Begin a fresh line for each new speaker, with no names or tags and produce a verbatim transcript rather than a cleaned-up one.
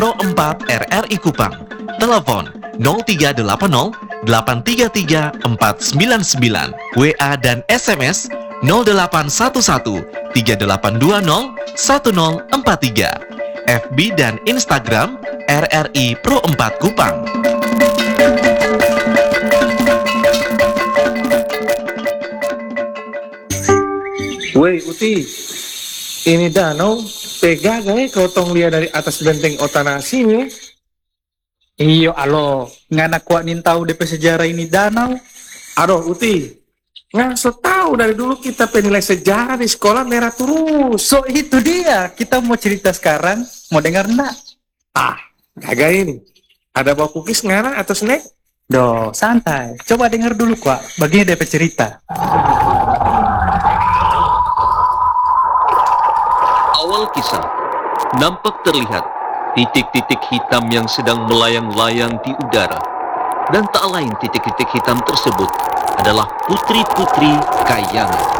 Pro empat R R I Kupang. Telepon nol tiga delapan nol delapan tiga tiga empat sembilan sembilan. W A dan S M S nol delapan satu satu tiga delapan dua nol satu nol empat tiga. F B dan Instagram R R I Pro empat Kupang.
Woi Uti, ini danau tega gak kau tong lihat dari atas benteng Otanasi nih?
Iyo alo, ngana kuat nin tahu D P sejarah ini danau.
Aduh Uti, nggak so tahu dari dulu kita penilai sejarah di sekolah merah terus.
So itu dia, kita mau cerita sekarang, mau dengar enggak?
Ah, kagak ini. Ada bawa cookies ngana atau snack?
Doh, santai. Coba dengar dulu kuat, bagian D P cerita.
Awal kisah, nampak terlihat titik-titik hitam yang sedang melayang-layang di udara. Dan tak lain titik-titik hitam tersebut adalah putri-putri kayangan.